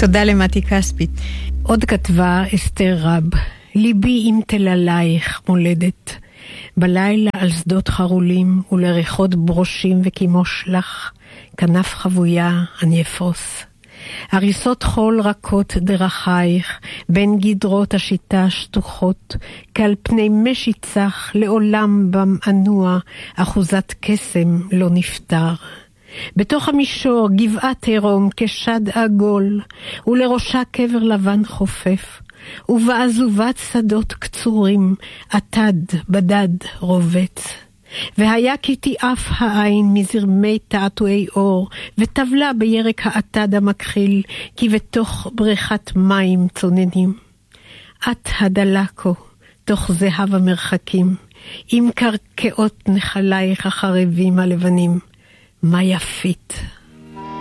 תודה למתי כספית. עוד כתבה אסתר רב, ליבי עם תללייך מולדת, בלילה על שדות חרולים ולריחות ברושים וכימוש לך, כנף חבויה אני אפרוס. הריסות חול רכות דרכייך, בין גדרות השיטה שטוחות, כעל פני משיצח לעולם במענוע, אחוזת קסם לא נפטר. בתוך המישור גבעת עירום כשד עגול, ולראשה קבר לבן חופף, ובעזובת שדות קצורים, עתד בדד רובץ. והיה כי תיאף העין מזרמי תעתועי אור, וטבלה בירק העתד המכחיל, כי בתוך בריכת מים צוננים. את הדלקו, תוך זהב המרחקים, עם קרקעות נחלייך החרבים הלבנים. מה יפית.